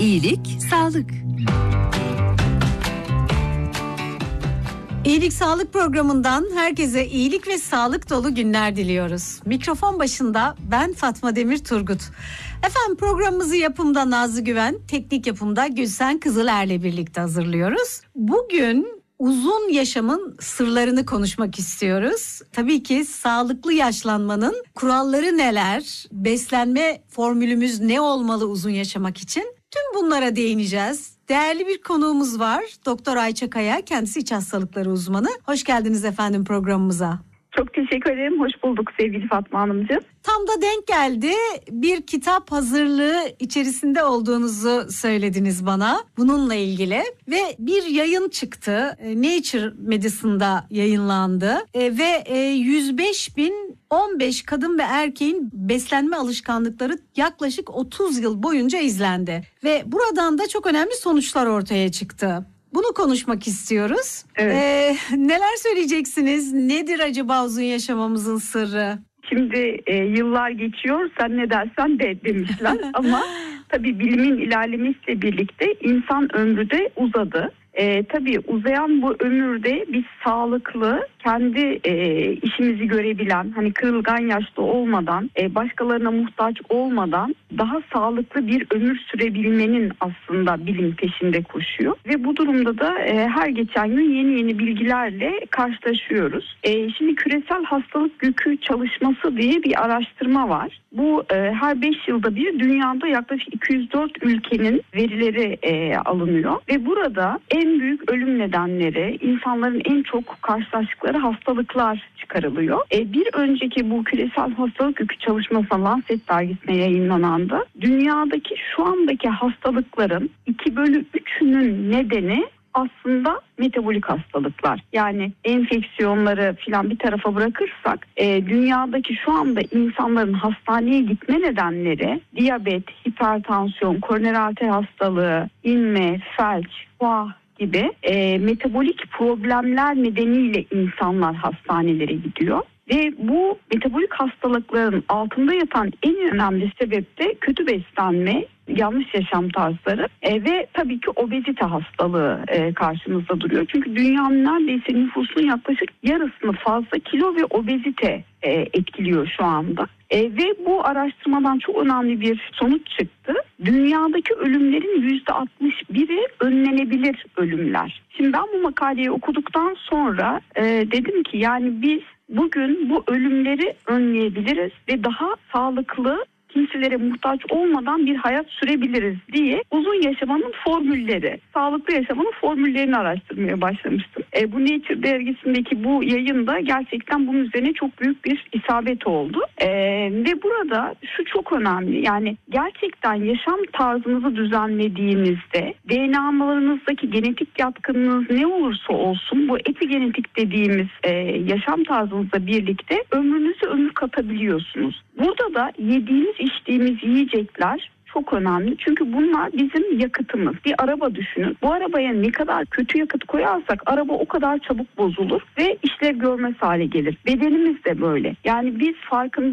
İyilik, sağlık. İyilik Sağlık programından herkese iyilik ve sağlık dolu günler diliyoruz. Mikrofon başında ben Fatma Demir Turgut. Efendim programımızı yapımda Nazlı Güven, teknik yapımda Gülsen Kızıler'le birlikte hazırlıyoruz. Bugün uzun yaşamın sırlarını konuşmak istiyoruz. Tabii ki sağlıklı yaşlanmanın kuralları neler? Beslenme formülümüz ne olmalı uzun yaşamak için? Tüm bunlara değineceğiz. Değerli bir konuğumuz var. Doktor Ayça Kaya, kendisi iç hastalıkları uzmanı. Hoş geldiniz efendim programımıza. Çok teşekkür ederim. Hoş bulduk sevgili Fatma Hanımcığım. Tam da denk geldi. Bir kitap hazırlığı içerisinde olduğunuzu söylediniz bana bununla ilgili. Ve bir yayın çıktı. Nature Medicine'da yayınlandı. Ve 105.015 kadın ve erkeğin beslenme alışkanlıkları yaklaşık 30 yıl boyunca izlendi. Ve buradan da çok önemli sonuçlar ortaya çıktı. Bunu konuşmak istiyoruz. Evet. Neler söyleyeceksiniz? Nedir acaba uzun yaşamamızın sırrı? Şimdi yıllar geçiyor, sen ne dersen de demişler. Ama tabii bilimin ilerlemesiyle birlikte insan ömrü de uzadı. Tabii uzayan bu ömürde biz sağlıklı, kendi işimizi görebilen, hani kırılgan yaşta olmadan, başkalarına muhtaç olmadan daha sağlıklı bir ömür sürebilmenin aslında bilim peşinde koşuyor. Ve bu durumda da her geçen gün yeni bilgilerle karşılaşıyoruz. Şimdi küresel hastalık yükü çalışması diye bir araştırma var. Bu her 5 yılda bir dünyada yaklaşık 204 ülkenin verileri alınıyor. Ve burada en büyük ölüm nedenleri, insanların en çok karşılaştıkları hastalıklar çıkarılıyor. Bir önceki bu küresel hastalık yükü çalışması Lancet dergisine yayınlananda dünyadaki şu andaki hastalıkların 2/3'ünün nedeni aslında metabolik hastalıklar. Yani enfeksiyonları filan bir tarafa bırakırsak dünyadaki şu anda insanların hastaneye gitme nedenleri diyabet, hipertansiyon, koroner arter hastalığı, inme, felç, gibi metabolik problemler nedeniyle insanlar hastanelere gidiyor. Ve bu metabolik hastalıkların altında yatan en önemli sebep de kötü beslenme, yanlış yaşam tarzları ve tabii ki obezite hastalığı karşımızda duruyor. Çünkü dünyanın neredeyse nüfusunun yaklaşık yarısını fazla kilo ve obezite etkiliyor şu anda. Ve bu araştırmadan çok önemli bir sonuç çıktı. Dünyadaki ölümlerin %61'i önlenebilir ölümler. Şimdi ben bu makaleyi okuduktan sonra dedim ki yani biz bugün bu ölümleri önleyebiliriz ve daha sağlıklı, kimselere muhtaç olmadan bir hayat sürebiliriz diye uzun yaşamanın formülleri, sağlıklı yaşamanın formüllerini araştırmaya başlamıştım. Bu Nature dergisindeki bu yayında gerçekten bunun üzerine çok büyük bir isabet oldu. Ve burada şu çok önemli, yani gerçekten yaşam tarzınızı düzenlediğinizde DNA'larınızdaki genetik yatkınlığınız ne olursa olsun bu epigenetik dediğimiz yaşam tarzınızla birlikte ömrünüze ömür katabiliyorsunuz. Burada da yediğimiz içtiğimiz yiyecekler çok önemli. Çünkü bunlar bizim yakıtımız. Bir araba düşünün. Bu arabaya ne kadar kötü yakıt koyarsak araba o kadar çabuk bozulur ve işlev görmez hale gelir. Bedenimiz de böyle. Yani biz farkında